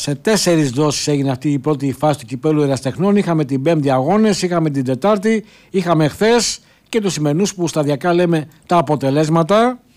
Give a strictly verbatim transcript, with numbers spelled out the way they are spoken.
Σε τέσσερις δόσεις έγινε αυτή η πρώτη φάση του κυπέλλου Ερασιτεχνών. Είχαμε την Πέμπτη αγώνες, είχαμε την Τετάρτη, είχαμε χθες και τους σημερινούς που σταδιακά λέμε τα αποτελέσματα.